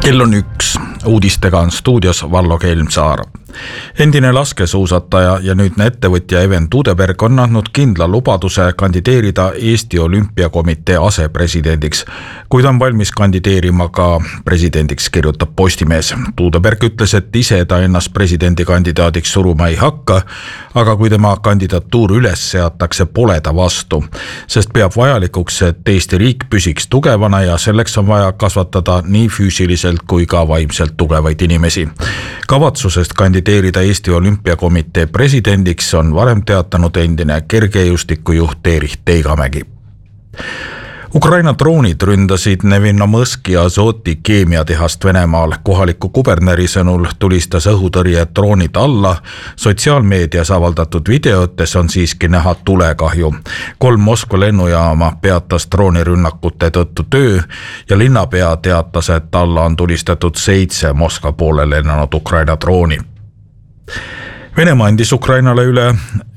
Kell on 1. Uudistega on stuudios Vallo Kelmsaar. Endine laskesuusataja ja nüüdne ettevõtja Even Tuudeberg on andnud kindla lubaduse kandideerida Eesti Olümpiakomitee asepresidendiks, kuid on valmis kandideerima ka presidendiks, kirjutab Postimees. Tuudeberg ütles, et ise ta ennast presidendikandidaadiks suruma ei hakka, aga kui tema kandidatuur üles seatakse, pole ta vastu, sest peab vajalikuks, et Eesti riik püsiks tugevana ja selleks on vaja kasvatada nii füüsiliselt kui ka vaimselt tugevaid inimesi. Kavatsusest kandideerida Eesti Olümpiakomitee presidendiks on varem teatanud endine kergejõustikujuht Erich Teigamägi. Ukraina droonid ründasid Nevinomõski Azoti keemiatehast Venemaal. Kohaliku kuberneri sõnul tulistas õhutõrje droonid alla. Sotsiaalmeedias avaldatud videotes on siiski näha tulekahju. 3 Moskva lennujaama peatas droonirünnakute tõttu töö ja linnapea teatas, et alla on tulistatud 7 Moskva poole lennanud Ukraina drooni. Venemaa andis Ukrainale üle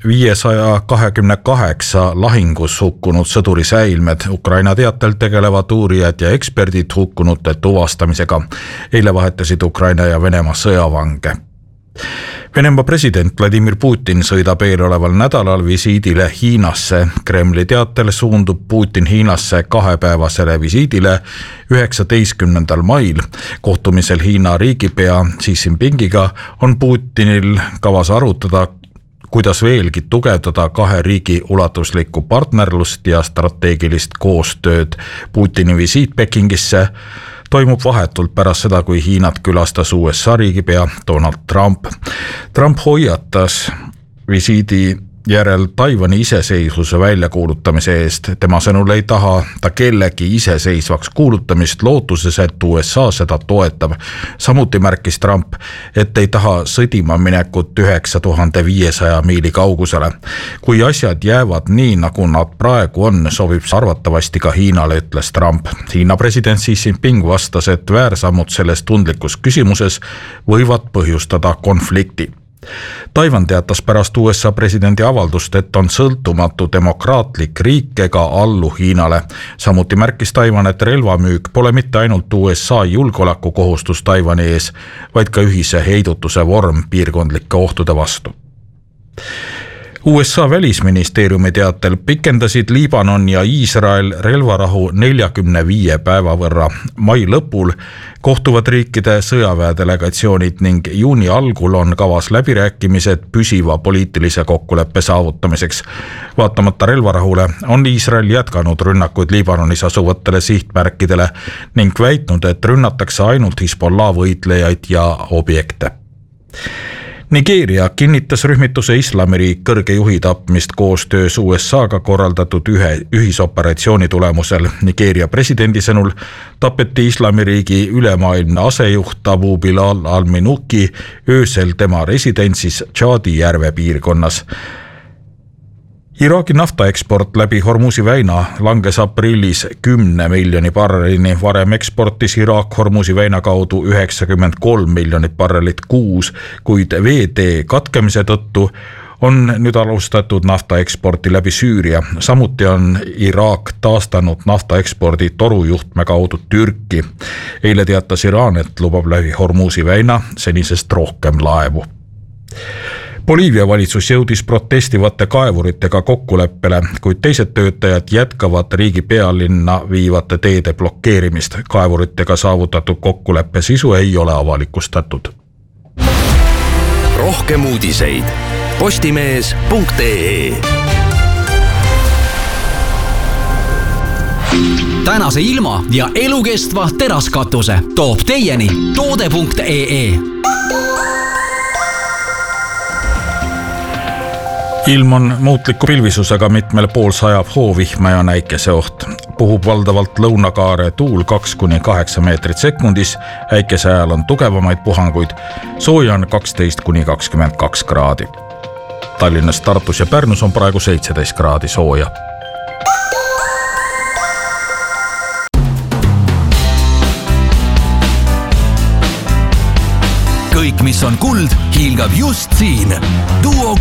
528 lahingus hukkunud sõduri säilmed. Ukraina teatel tegelevad uurijad ja eksperdid hukkunute tuvastamisega. Eile vahetasid Ukraina ja Venemaa sõjavange. Venemaa president Vladimir Putin sõidab eeloleval nädalal visiidile Hiinasse. Kremli teatel suundub Putin Hiinasse 2-päevasele visiidile 19. mail. Kohtumisel Hiina riigipea Xi Jinpingiga on Putinil kavas arutada, kuidas veelgi tugevdada 2 riigi ulatuslikku partnerlust ja strateegilist koostööd. Putini visiit Pekingisse toimub vahetult pärast seda, kui Hiinat külastas USA riigipea Donald Trump. Trump hoiatas visiidi järel Taiwani iseseisvuse väljakuulutamise eest. Tema sõnul ei taha ta kellegi iseseisvaks kuulutamist lootuses, et USA seda toetab. Samuti märkis Trump, et ei taha sõdima minekut 9500 miili kaugusele. Kui asjad jäävad nii, nagu nad praegu on, sobib arvatavasti ka Hiinale, ütles Trump. Hiina president Xi Jinping vastas, et väärsammud selles tundlikus küsimuses võivad põhjustada konflikti. Taiwan teatas pärast USA presidendi avaldust, et on sõltumatu demokraatlik riik ega allu Hiinale. Samuti märkis Taiwan, et relvamüük pole mitte ainult USA julgeolekukohustus Taiwani ees, vaid ka ühise heidutuse vorm piirkondlike ohtude vastu. USA välisministeeriumi teatel pikendasid Liibanon ja Iisrael relvarahu 45 päeva võrra. Mai lõpul kohtuvad riikide sõjaväedelegatsioonid ning juuni algul on kavas läbirääkimised püsiva poliitilise kokkuleppe saavutamiseks. Vaatamata relvarahule on Iisrael jätkanud rünnakuid Liibanonis asuvatele sihtmärkidele ning väitnud, et rünnatakse ainult Hezbollah võitlejaid ja objekte. Nigeeria kinnitas rühmituse Islamiriik kõrge juhi tapmist koostöös USA-ga korraldatud ühisoperatsiooni tulemusel. Nigeeria presidendi sõnul tapeti Islamiriigi ülemaailmne asejuht Abu Bilal al-Minuki öösel tema residentsis Tšaadi järve piirkonnas. Iraagi naftaeksport läbi Hormuzi väina langes aprillis 10 miljoni barrelini. Varem eksportis Iraak Hormuzi väina kaudu 93 miljonit barrelit kuus, kuid veetee katkemise tõttu on nüüd alustatud naftaeksporti läbi Süüria. Samuti on Iraak taastanud naftaekspordi torujuhtme kaudu Türki. Eile teatas Iraan, et lubab läbi Hormuzi väina senisest rohkem laevu. Boliivia valitsus jõudis protestivate kaevuritega kokkuleppele, kuid teised töötajad jätkavad riigi pealinna viivate teede blokeerimist. Kaevuritega saavutatud kokkuleppe sisu ei ole avalikustatud. Rohkem uudiseid postimees.ee. Tänase ilma ja elukestva teraskatuse toob teieni toode.ee. Ilm on muutliku pilvisusega, mitmel pool sajab hoovihma ja näikeseoht. Puhub valdavalt lõunakaare tuul 2-8 meetrit sekundis, äikese ajal on tugevamaid puhanguid, sooja on 12-22 kraadi. Tallinnas, Tartus ja Pärnus on praegu 17 kraadi sooja. Kõik, mis on kuld, hiilgab just siin. Duo